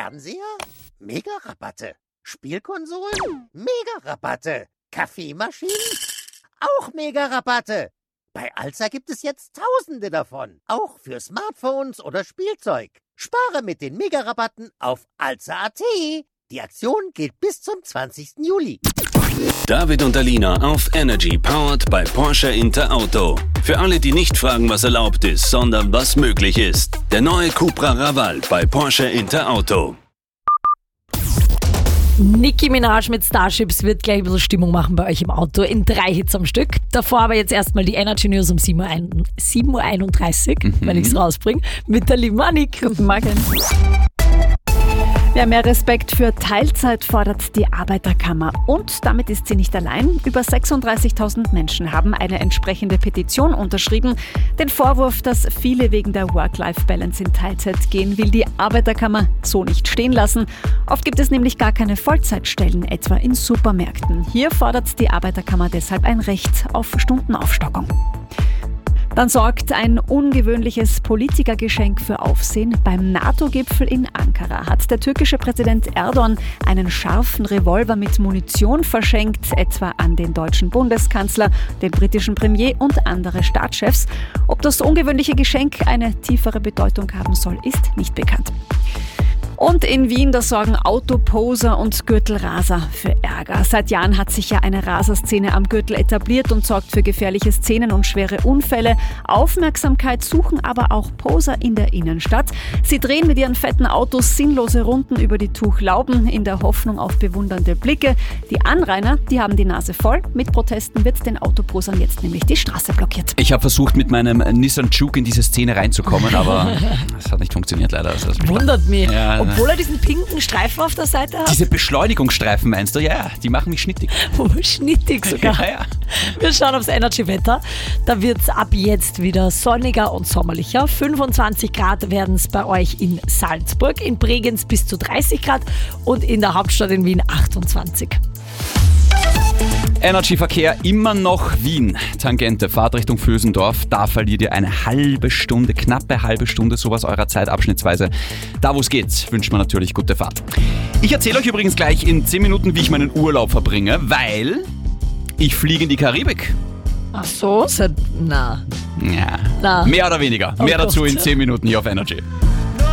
Fernseher? Mega-Rabatte. Spielkonsolen? Mega-Rabatte. Kaffeemaschinen? Auch Mega-Rabatte. Bei Alza gibt es jetzt Tausende davon. Auch für Smartphones oder Spielzeug. Spare mit den Mega-Rabatten auf alza.at. Die Aktion gilt bis zum 20. Juli. David und Alina auf Energy, powered bei Porsche Interauto. Für alle, die nicht fragen, was erlaubt ist, sondern was möglich ist. Der neue Cupra Raval bei Porsche Interauto. Nicki Minaj mit Starships wird gleich ein bisschen Stimmung machen bei euch im Auto in 3 Hits am Stück. Davor aber jetzt erstmal die Energy News um 7.31 Uhr, wenn ich es rausbringe, mit der lieben Annik. Guten Morgen. Ja, mehr Respekt für Teilzeit fordert die Arbeiterkammer. Und damit ist sie nicht allein. Über 36.000 Menschen haben eine entsprechende Petition unterschrieben. Den Vorwurf, dass viele wegen der Work-Life-Balance in Teilzeit gehen, will die Arbeiterkammer so nicht stehen lassen. Oft gibt es nämlich gar keine Vollzeitstellen, etwa in Supermärkten. Hier fordert die Arbeiterkammer deshalb ein Recht auf Stundenaufstockung. Dann sorgt ein ungewöhnliches Politikergeschenk für Aufsehen. Beim NATO-Gipfel in Ankara hat der türkische Präsident Erdogan einen scharfen Revolver mit Munition verschenkt, etwa an den deutschen Bundeskanzler, den britischen Premier und andere Staatschefs. Ob das ungewöhnliche Geschenk eine tiefere Bedeutung haben soll, ist nicht bekannt. Und in Wien, da sorgen Autoposer und Gürtelraser für Ärger. Seit Jahren hat sich ja eine Raserszene am Gürtel etabliert und sorgt für gefährliche Szenen und schwere Unfälle. Aufmerksamkeit suchen aber auch Poser in der Innenstadt. Sie drehen mit ihren fetten Autos sinnlose Runden über die Tuchlauben in der Hoffnung auf bewundernde Blicke. Die Anrainer, die haben die Nase voll. Mit Protesten wird den Autoposern jetzt nämlich die Straße blockiert. Ich habe versucht, mit meinem Nissan Juke in diese Szene reinzukommen, aber es hat nicht funktioniert leider. Also Wundert mich. Ja. Obwohl er diesen pinken Streifen auf der Seite hat. Diese Beschleunigungsstreifen meinst du? Ja, die machen mich schnittig. Oh, schnittig sogar. Ja. Wir schauen aufs Energy-Wetter. Da wird es ab jetzt wieder sonniger und sommerlicher. 25 Grad werden es bei euch in Salzburg, in Bregenz bis zu 30 Grad und in der Hauptstadt in Wien 28. Energy-Verkehr immer noch Wien. Tangente, Fahrt Richtung Vösendorf. Da verliert ihr eine halbe Stunde, knappe halbe Stunde, sowas eurer Zeit abschnittsweise. Da wo es geht, wünscht man natürlich gute Fahrt. Ich erzähle euch übrigens gleich in 10 Minuten, wie ich meinen Urlaub verbringe, weil ich fliege in die Karibik. Ach so? Na. Ja. Mehr oder weniger. Mehr dazu in 10 Minuten hier auf Energy.